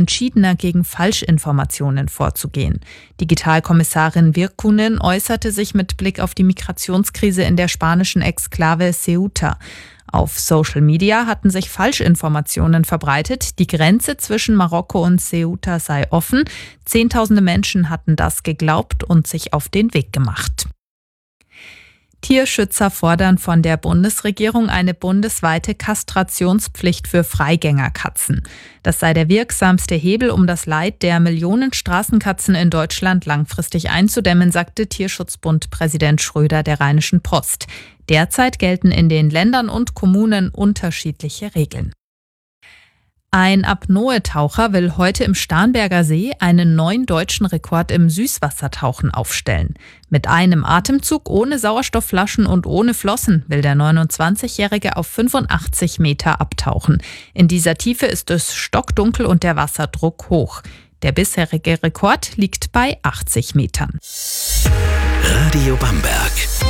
entschiedener gegen Falschinformationen vorzugehen. Digitalkommissarin Virkkunen äußerte sich mit Blick auf die Migrationskrise in der spanischen Exklave Ceuta. Auf Social Media hatten sich Falschinformationen verbreitet, die Grenze zwischen Marokko und Ceuta sei offen. Zehntausende Menschen hatten das geglaubt und sich auf den Weg gemacht. Tierschützer fordern von der Bundesregierung eine bundesweite Kastrationspflicht für Freigängerkatzen. Das sei der wirksamste Hebel, um das Leid der Millionen Straßenkatzen in Deutschland langfristig einzudämmen, sagte Tierschutzbund-Präsident Schröder der Rheinischen Post. Derzeit gelten in den Ländern und Kommunen unterschiedliche Regeln. Ein Apnoe-Taucher will heute im Starnberger See einen neuen deutschen Rekord im Süßwassertauchen aufstellen. Mit einem Atemzug ohne Sauerstoffflaschen und ohne Flossen will der 29-Jährige auf 85 Meter abtauchen. In dieser Tiefe ist es stockdunkel und der Wasserdruck hoch. Der bisherige Rekord liegt bei 80 Metern. Radio Bamberg.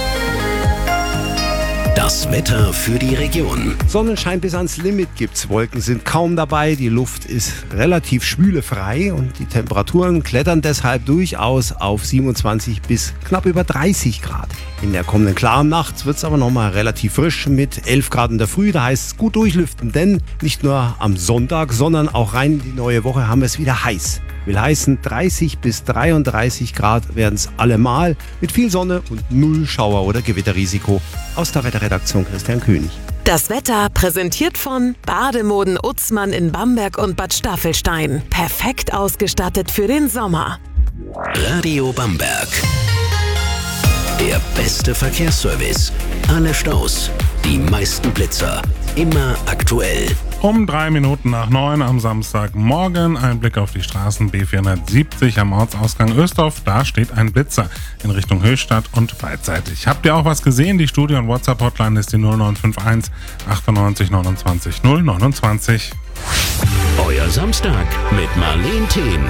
Das Wetter für die Region. Sonnenschein bis ans Limit gibt's. Wolken sind kaum dabei. Die Luft ist relativ schwülefrei und die Temperaturen klettern deshalb durchaus auf 27 bis knapp über 30 Grad. In der kommenden klaren Nacht wird's aber nochmal relativ frisch mit 11 Grad in der Früh. Da heißt es gut durchlüften, denn nicht nur am Sonntag, sondern auch rein in die neue Woche haben wir es wieder heiß. Will heißen, 30 bis 33 Grad werden es allemal mit viel Sonne und null Schauer- oder Gewitterrisiko. Aus der Wetterredaktion Christian König. Das Wetter präsentiert von Bademoden Utzmann in Bamberg und Bad Staffelstein. Perfekt ausgestattet für den Sommer. Radio Bamberg. Der beste Verkehrsservice. Alle Staus, die meisten Blitzer. Immer aktuell. Um 3 Minuten nach 9 am Samstagmorgen ein Blick auf die Straßen B470 am Ortsausgang Östorf. Da steht ein Blitzer in Richtung Höchstadt und beidseitig. Habt ihr auch was gesehen? Die Studio- und WhatsApp-Hotline ist die 0951 98 29 029. Euer Samstag mit Marleen Thien.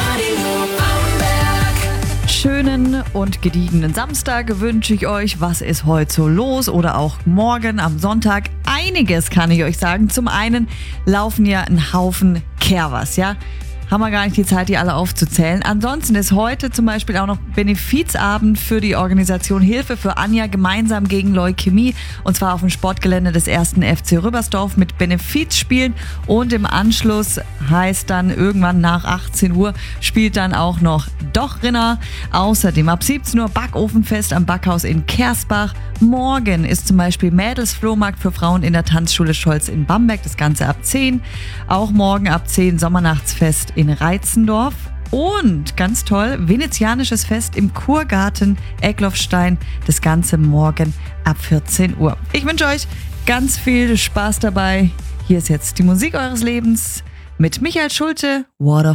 Schönen und gediegenen Samstag wünsche ich euch. Was ist heute so los oder auch morgen am Sonntag? Einiges kann ich euch sagen. Zum einen laufen ja ein Haufen Kehrwas, ja. Haben wir gar nicht die Zeit, die alle aufzuzählen. Ansonsten ist heute zum Beispiel auch noch Benefizabend für die Organisation Hilfe für Anja gemeinsam gegen Leukämie. Und zwar auf dem Sportgelände des 1. FC Rübersdorf mit Benefizspielen. Und im Anschluss heißt dann irgendwann nach 18 Uhr spielt dann auch noch Dochrinner. Außerdem ab 17 Uhr Backofenfest am Backhaus in Kersbach. Morgen ist zum Beispiel Mädelsflohmarkt für Frauen in der Tanzschule Scholz in Bamberg. Das Ganze ab 10. Auch morgen ab 10 Sommernachtsfest in Reitzendorf. Und ganz toll, venezianisches Fest im Kurgarten Egloffstein. Das Ganze morgen ab 14 Uhr. Ich wünsche euch ganz viel Spaß dabei. Hier ist jetzt die Musik eures Lebens mit Michael Schulte, Water